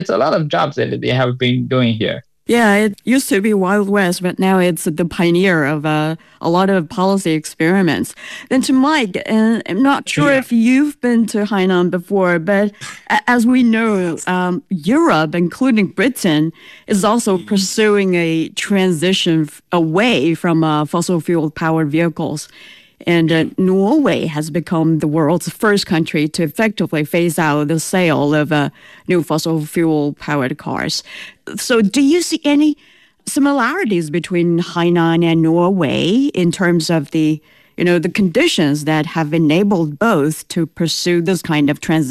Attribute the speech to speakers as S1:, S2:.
S1: It's a lot of jobs that they have been doing here.
S2: Yeah, it used to be Wild West, but now it's the pioneer of a lot of policy experiments. Then to Mike, I'm not sure if you've been to Hainan before, but as we know, Europe, including Britain, is also pursuing a transition away from fossil fuel powered vehicles. And Norway has become the world's first country to effectively phase out the sale of new fossil fuel powered cars. So, do you see any similarities between Hainan and Norway in terms of the conditions that have enabled both to pursue this kind of transition?